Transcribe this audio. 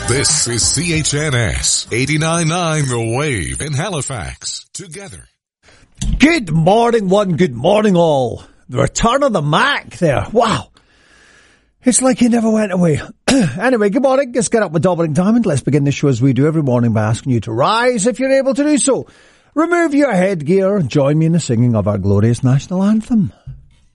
This is CHNS 89.9 The Wave in Halifax. Together. Good morning, one. Good morning, all. The return of the Mac there. Wow. It's like he never went away. Anyway, good morning. Let's get up with Dominic Diamond. Let's begin the show as we do every morning by asking you to rise if you're able to do so. Remove your headgear and join me in the singing of our glorious national anthem.